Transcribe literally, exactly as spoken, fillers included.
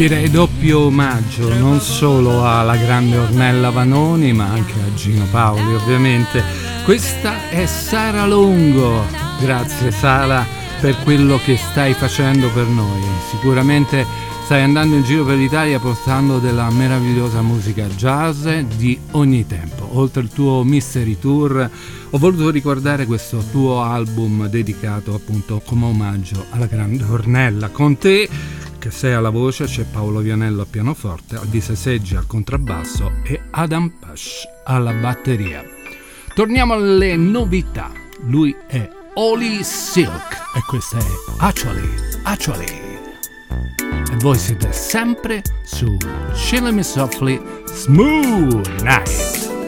Direi doppio omaggio non solo alla grande Ornella Vanoni ma anche a Gino Paoli, ovviamente. Questa è Sara Longo. Grazie Sara per quello che stai facendo per noi. Sicuramente stai andando in giro per l'Italia portando della meravigliosa musica jazz di ogni tempo. Oltre al tuo Mystery Tour ho voluto ricordare questo tuo album dedicato appunto come omaggio alla grande Ornella. Con te che sei alla voce c'è Paolo Vianello al pianoforte, Alvise Seggi al contrabbasso e Adam Pash alla batteria. Torniamo alle novità. Lui è Oli Silk e questa è Actually, Actually. E voi siete sempre su Chillin' Me Softly Smooth Night.